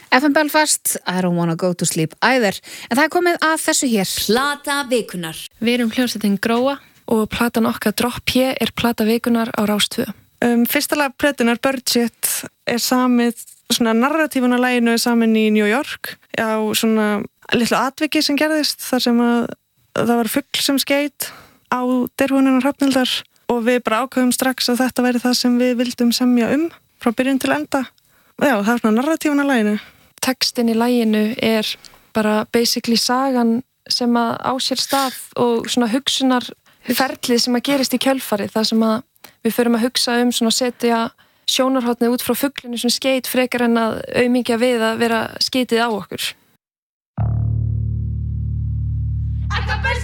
FM Belfast, I don't wanna go to sleep either. En það komið að þessu hér. Plata vikunar. Við erum hljómsveitin Gróa og platan okkar Drop P plata vikunar á Rás 2. Fyrsta lag plötunar Birdshit samið, svona narratífun á laginu samin í New York á svona litlu atviki sem gerðist þar sem að það var fugl sem skeit á derhúnina Hrafnhildar og við bara ákveðum strax að þetta væri það sem við vildum semja frá byrjun til enda. Já, það er svona narratífun á laginu. Textin í laginu bara basically sagan sem að á sér stað og svona hugsunarferlið sem að gerist í kjölfarið, það sem að við förum að hugsa svona setja sjónarhornið út frá fuglinu sem skeit frekar en að aumingja við að vera skeitið á okkur.